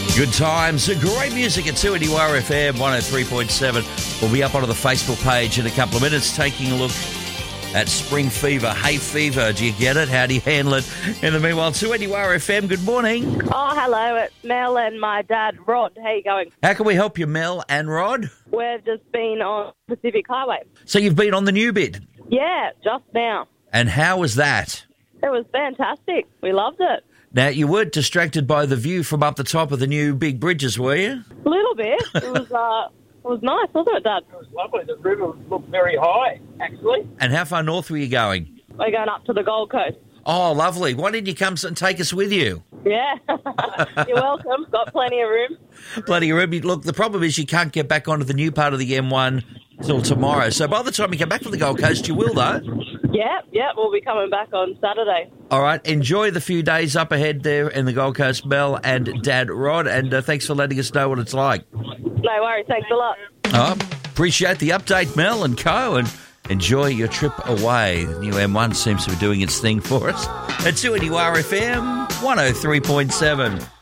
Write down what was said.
Good times, great music at 2NUR FM 103.7. We'll be up onto the Facebook page in a couple of minutes taking a look at spring fever, hay fever. Do you get it? How do you handle it? In the meanwhile, 2NUR FM, good morning. Oh, hello, it's Mel and my dad, Rod. How you going? How can we help you, Mel and Rod? We've just been on Pacific Highway. So you've been on the new bit. Yeah, just now. And how was that? It was fantastic. We loved it. Now, you weren't distracted by the view from up the top of the new big bridges, were you? A little bit. It was nice, wasn't it, Dad? It was lovely. The river looked very high, actually. And how far north were you going? We're going up to the Gold Coast. Oh, lovely. Why didn't you come and take us with you? Yeah. You're welcome. Got plenty of room. Bloody Ruby. Look, the problem is you can't get back onto the new part of the M1 till tomorrow. So by the time you come back from the Gold Coast, you will, though. Yeah, we'll be coming back on Saturday. All right, enjoy the few days up ahead there in the Gold Coast, Mel and Dad Rod, and thanks for letting us know what it's like. No worries, thanks a lot. Oh, appreciate the update, Mel and co, and enjoy your trip away. The new M1 seems to be doing its thing for us. At 2NUR FM 103.7.